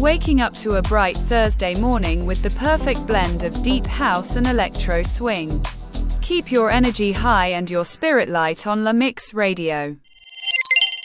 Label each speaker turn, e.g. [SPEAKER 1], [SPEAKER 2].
[SPEAKER 1] waking up to a bright Thursday morning with the perfect blend of deep house and electro swing. Keep your energy high and your spirit light on La Mix Radio.